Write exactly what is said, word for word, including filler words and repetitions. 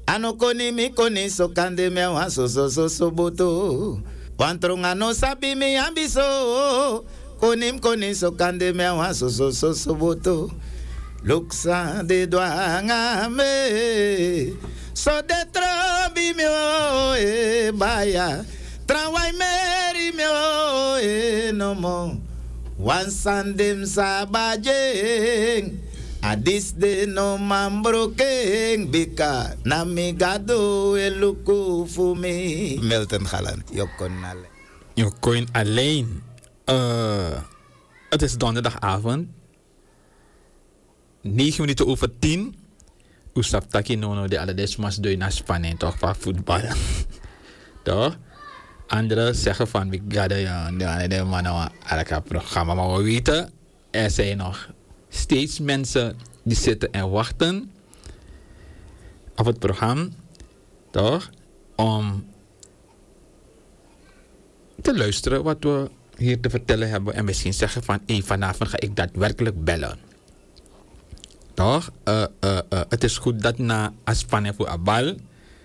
Ano koni mi koni so kande me wan so so so so boto. Wantron ano sabi mi ambiso. Konim koni so kande me wan so so so so boto. Luksa de douanga me. So de trobi me o e baya. Trawai meri me o e no mo. Wan sandem sabajeng. Adis de no mambroking bika namigado eluku fumi. Milton Galan, Jokon alleen. Jokon alleen. Uh, het is donderdagavond. negen minuten over tien. Usaptaki nono de aladesmas doe na Spanje toch van voetbal. Toch? Anderen zeggen van we gaan de de mannen aan programma. Maar we weten, er zijn nog steeds mensen die zitten en wachten op het programma, toch? Om te luisteren wat we hier te vertellen hebben. En misschien zeggen van, hé, vanavond ga ik daadwerkelijk bellen. Toch? Uh, uh, uh, het is goed dat na Spanje voor Abal